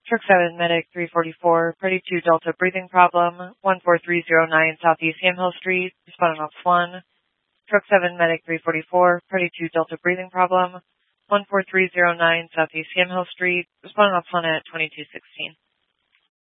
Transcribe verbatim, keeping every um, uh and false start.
Truck seven, Medic three forty-four, Party two Delta breathing problem, one four three zero nine Southeast Yamhill Street, responding ops one. Truck seven, Medic three forty-four, Party two Delta breathing problem, one four three zero nine Southeast Yamhill Street, responding ops one at twenty-two sixteen.